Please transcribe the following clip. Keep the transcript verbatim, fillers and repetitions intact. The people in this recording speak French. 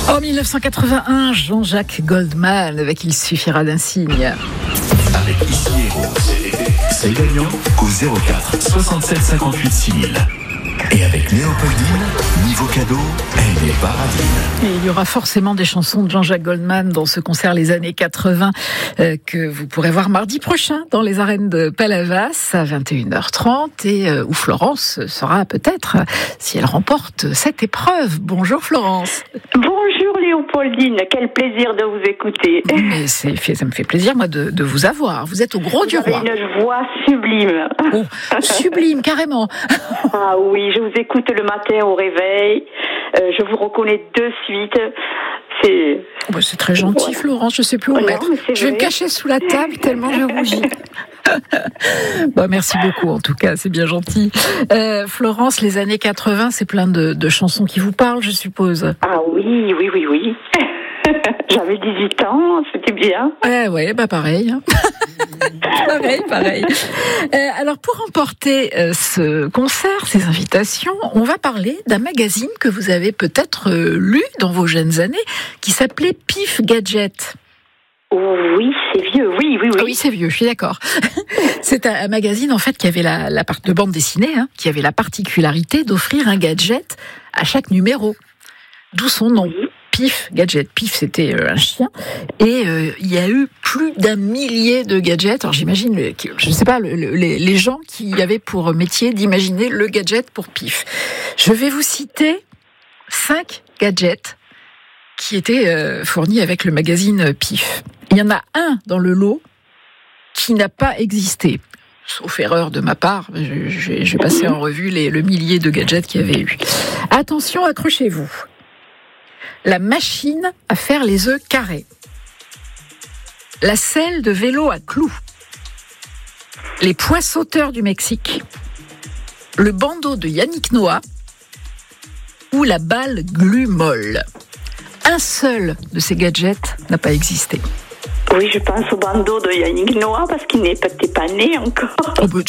En dix-neuf cent quatre-vingt-un, Jean-Jacques Goldman avec Il suffira d'un signe. Avec Ici Héros, c'est gagnant au zéro quatre soixante-sept cinquante-huit six mille. Et avec Léopoldine, niveau cadeau, elle est paradine. Et il y aura forcément des chansons de Jean-Jacques Goldman dans ce concert Les années quatre-vingts euh, que vous pourrez voir mardi prochain dans les arènes de Palavas à vingt et une heures trente et euh, où Florence sera peut-être, si elle remporte cette épreuve. Bonjour Florence. Bonjour Léopoldine, quel plaisir de vous écouter. Mais c'est, ça me fait plaisir moi de, de vous avoir. Vous êtes au Gros du Vous Roi. avez une voix sublime. Oh, sublime, carrément. Ah oui, je vous écoute le matin au réveil, euh, je vous reconnais de suite. C'est, oh, c'est très gentil, ouais. Florence, je ne sais plus où non, mettre. Je vais me cacher sous la table tellement je rougis. Bon, merci beaucoup, en tout cas, c'est bien gentil. Euh, Florence, les années quatre-vingts, c'est plein de, de chansons qui vous parlent, je suppose. Ah oui, oui, oui, oui. J'avais dix-huit ans, c'était bien. Ouais, ouais, bah pareil. pareil, pareil. Euh, alors, pour remporter euh, ce concert, ces invitations, on va parler d'un magazine que vous avez peut-être euh, lu dans vos jeunes années, qui s'appelait Pif Gadget. Oh, oui, c'est vieux, oui, oui, oui. Ah oui, c'est vieux, je suis d'accord. C'est un, un magazine, en fait, qui avait la, la part de bande dessinée, hein, qui avait la particularité d'offrir un gadget à chaque numéro. D'où son nom. Oui. Pif Gadget. Pif, c'était un chien. Et euh, il y a eu plus d'un millier de gadgets. Alors j'imagine, le, je ne sais pas, le, le, les, les gens qui avaient pour métier d'imaginer le gadget pour Pif. Je vais vous citer cinq gadgets qui étaient euh, fournis avec le magazine Pif. Il y en a un dans le lot qui n'a pas existé. Sauf erreur de ma part, je, je, je vais passer en revue les, le millier de gadgets qu'il y avait eu. Attention, accrochez-vous. La machine à faire les œufs carrés. La selle de vélo à clous. Les poissoteurs du Mexique. Le bandeau de Yannick Noah. Ou la balle glu molle. Un seul de ces gadgets n'a pas existé. Oui, je pense au bandeau de Yannick Noah parce qu'il n'est peut-être pas né encore. Oh, bah,